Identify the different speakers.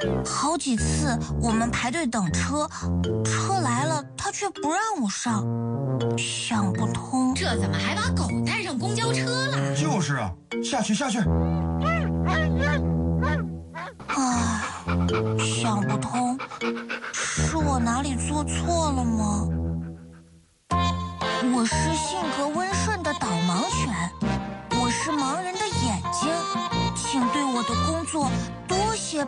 Speaker 1: 好几次我们排队等车，车来了他却不让我上，想不通。
Speaker 2: 这怎么还把狗带上公交车了？
Speaker 3: 就是啊，下去。
Speaker 1: 唉，想不通，是我哪里做错了吗？我是性格温顺的导盲犬，我是盲人的眼睛，请对我的工作多些